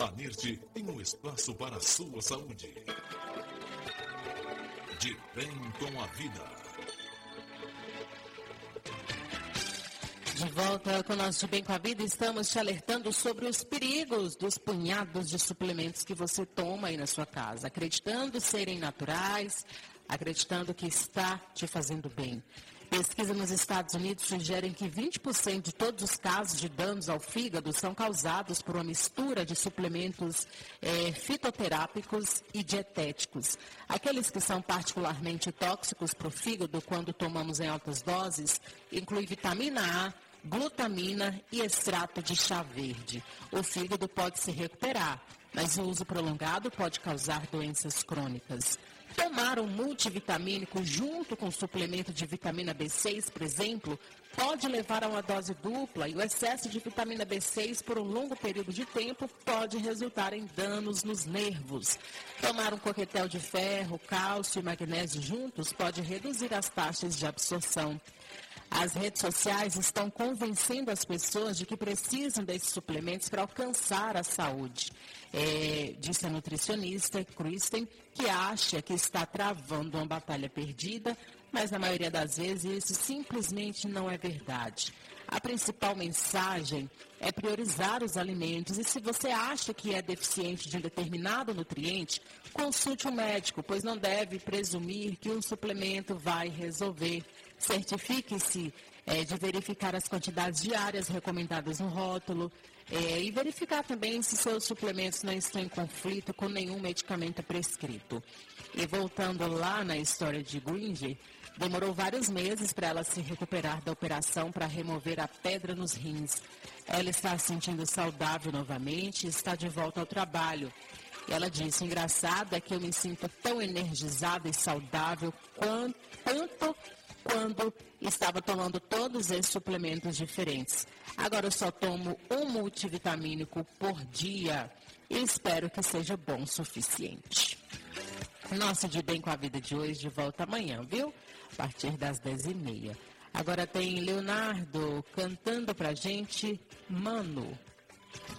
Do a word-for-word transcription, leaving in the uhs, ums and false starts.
A NIRT tem um espaço para a sua saúde. De bem com a vida. De volta com o nosso De Bem com a Vida, estamos te alertando sobre os perigos dos punhados de suplementos que você toma aí na sua casa, acreditando serem naturais, acreditando que está te fazendo bem. Pesquisa nos Estados Unidos sugerem que vinte por cento de todos os casos de danos ao fígado são causados por uma mistura de suplementos é, fitoterápicos e dietéticos. Aqueles que são particularmente tóxicos para o fígado quando tomamos em altas doses incluem vitamina A, glutamina e extrato de chá verde. O fígado pode se recuperar, mas o uso prolongado pode causar doenças crônicas. Tomar um multivitamínico junto com suplemento de vitamina B seis, por exemplo, pode levar a uma dose dupla e o excesso de vitamina B seis por um longo período de tempo pode resultar em danos nos nervos. Tomar um coquetel de ferro, cálcio e magnésio juntos pode reduzir as taxas de absorção. As redes sociais estão convencendo as pessoas de que precisam desses suplementos para alcançar a saúde. É, disse a nutricionista Kristen, que acha que está travando uma batalha perdida, mas na maioria das vezes isso simplesmente não é verdade. A principal mensagem é priorizar os alimentos e se você acha que é deficiente de um determinado nutriente, consulte um médico, pois não deve presumir que um suplemento vai resolver. Certifique-se é, de verificar as quantidades diárias recomendadas no rótulo é, e verificar também se seus suplementos não estão em conflito com nenhum medicamento prescrito. E voltando lá na história de Granger, demorou vários meses para ela se recuperar da operação para remover a pedra nos rins. Ela está se sentindo saudável novamente e está de volta ao trabalho. E ela disse, engraçado é que eu me sinto tão energizada e saudável quanto, tanto quando estava tomando todos esses suplementos diferentes. Agora eu só tomo um multivitamínico por dia e espero que seja bom o suficiente. Nosso De Bem com a Vida de hoje de volta amanhã, viu? A partir das dez e meia. Agora tem Leonardo cantando pra gente, Mano.